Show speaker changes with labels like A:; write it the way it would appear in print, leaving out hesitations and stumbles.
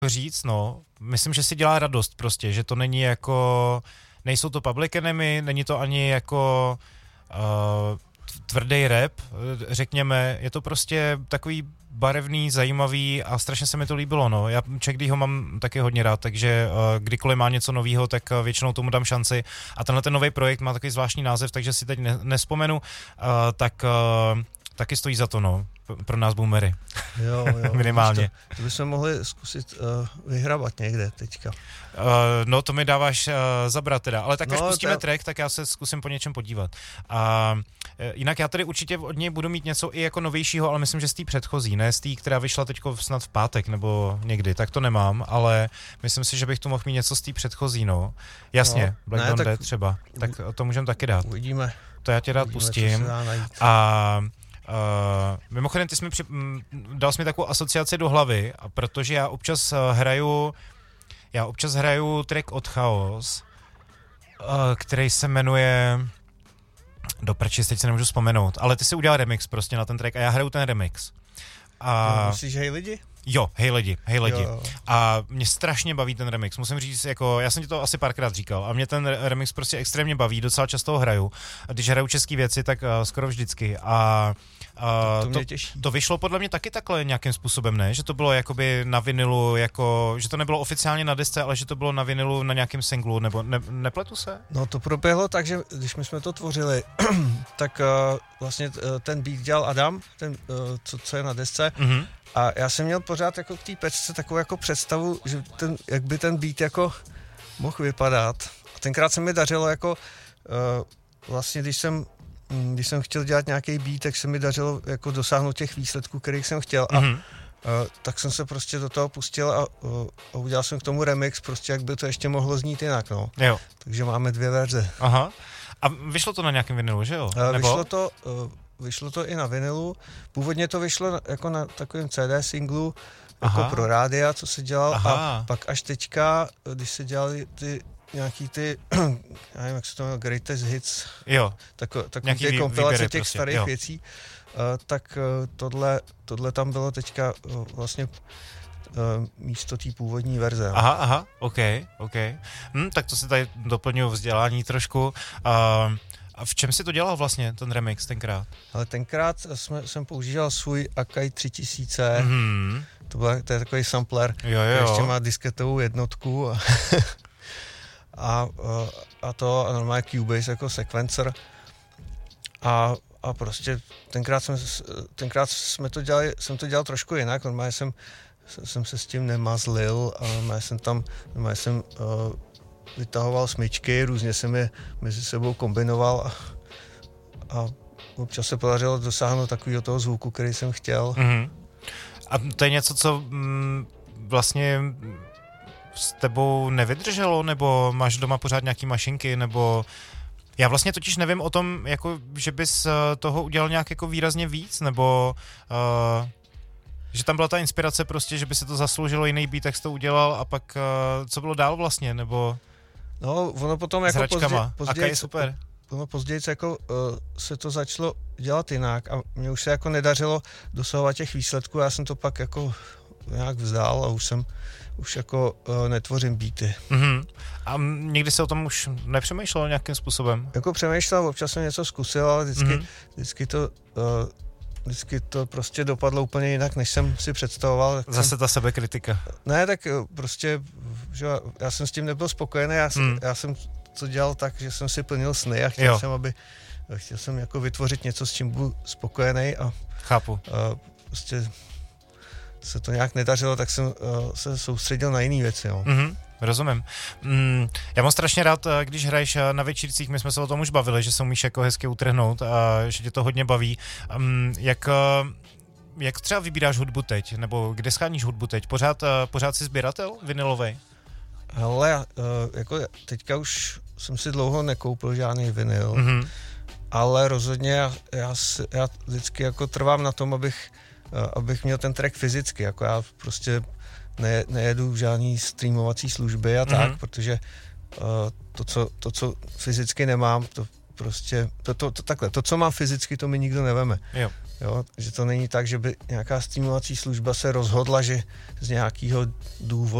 A: říct, no, myslím, že si dělá radost prostě, že to není jako, nejsou to Public Enemy, není to ani jako tvrdý rap, řekněme, je to prostě takový barevný, zajímavý a strašně se mi to líbilo, no. Já Chuck D ho mám taky hodně rád, takže kdykoliv má něco novýho, tak většinou tomu dám šanci a tenhle ten nový projekt má takový zvláštní název, takže si teď nespomenu, taky stojí za to, no, pro nás boomery.
B: Jo.
A: Minimálně.
B: To bychom mohli zkusit vyhrabat někde teďka.
A: No, to mi dáváš zabrat teda, ale tak až pustíme track, tak já se zkusím po něčem podívat. Jinak já tady určitě od něj budu mít něco i jako novějšího, ale myslím, že z té předchozí, ne z té, která vyšla teďko snad v pátek nebo někdy, tak to nemám, ale myslím si, že bych tu mohl mít něco z té předchozí, no. Jasně, no, Black Don't Dead třeba, tak to můžeme taky dát.
B: Uvidíme.
A: To já tě rád pustím. Mimochodem, ty jsi dal jsi mi takovou asociaci do hlavy, a protože já občas hraju track od Chaos, který se jmenuje do prčic, teď se nemůžu vzpomenout, ale ty si udělal remix prostě na ten track a já hraju ten remix.
B: Myslíš Hej lidi?
A: Jo, Hej lidi.
B: Jo.
A: A mě strašně baví ten remix, musím říct, jako, já jsem ti to asi párkrát říkal a mě ten remix prostě extrémně baví, docela často ho hraju. A když hraju český věci, tak skoro vždycky. To vyšlo podle mě taky takhle nějakým způsobem, ne? Že to bylo jakoby na vinilu, jako, že to nebylo oficiálně na desce, ale že to bylo na vinilu na nějakém singlu, nebo nepletu se?
B: No to proběhlo tak, že když my jsme to tvořili, tak vlastně ten beat dělal Adam, ten, co je na desce, a já jsem měl pořád jako k té pecce takovou jako představu, že jak by ten beat jako mohl vypadat. A tenkrát se mi dařilo jako vlastně, když jsem chtěl dělat nějaký beat, tak se mi dařilo jako dosáhnout těch výsledků, kterých jsem chtěl. A tak jsem se prostě do toho pustil a udělal jsem k tomu remix, prostě jak by to ještě mohlo znít jinak, no.
A: Jo.
B: Takže máme 2 verze.
A: Aha. A vyšlo to na nějakém vinilu, že jo?
B: Vyšlo to i na vinilu. Původně to vyšlo jako na takovém CD singlu, jako pro rádia, co se dělal. A pak až teďka, když se dělali nějaký já nevím, jak se to jmenuje, Greatest Hits, takový ty kompilace těch prostě, starých věcí, tak tohle tam bylo teďka vlastně místo té původní verze.
A: Aha, ok. Tak to si tady doplňuji vzdělání trošku. A v čem si to dělal vlastně, ten remix tenkrát? Ale
B: tenkrát jsem používal svůj Akai 3000, to je takový sampler, který ještě má disketovou jednotku a normálně Cubase jako sequencer a prostě tenkrát jsem to dělal trošku jinak, normálně jsem se s tím nemazlil a normálně jsem vytahoval smyčky, různě jsem je mezi sebou kombinoval a občas se podařilo dosáhnout takového toho zvuku, který jsem chtěl.
A: A to je něco, co vlastně s tebou nevydrželo, nebo máš doma pořád nějaký mašinky, nebo... Já vlastně totiž nevím o tom, jako, že bys toho udělal nějak jako výrazně víc, nebo... že tam byla ta inspirace prostě, že by se to zasloužilo jiný beat, tak jsi to udělal a pak co bylo dál vlastně, nebo...
B: No, ono potom jako
A: později super.
B: Později jako se to začalo dělat jinak a mně už se jako nedařilo dosahovat těch výsledků, já jsem to pak jako nějak vzdál a už jako netvořím beaty.
A: A někdy se o tom už nepřemýšlel nějakým způsobem?
B: Jako přemýšlel, občas jsem něco zkusil, ale vždycky to prostě dopadlo úplně jinak, než jsem si představoval.
A: Zase ta sebekritika.
B: Ne, tak prostě, že já jsem s tím nebyl spokojený, já jsem to dělal tak, že jsem si plnil sny a chtěl jsem jako vytvořit něco, s čím budu spokojený a
A: chápu.
B: Prostě se to nějak nedařilo, tak jsem se soustředil na jiné věci. Jo.
A: Rozumím. Já mám strašně rád, když hraješ na večírcích, my jsme se o tom už bavili, že se umíš jako hezky utrhnout a že tě to hodně baví. Jak třeba vybíráš hudbu teď, nebo kde sháníš hudbu teď? Pořád jsi sběratel vinilovej?
B: Hele, jako teďka už jsem si dlouho nekoupil žádný vinyl, ale rozhodně já vždycky jako trvám na tom, abych měl ten track fyzicky, jako já prostě nejedu v žádný streamovací služby a tak, protože to, co fyzicky nemám, to prostě, takhle, to, co mám fyzicky, to mi nikdo neveme.
A: Jo.
B: Jo, že to není tak, že by nějaká streamovací služba se rozhodla, že z nějakého důvodu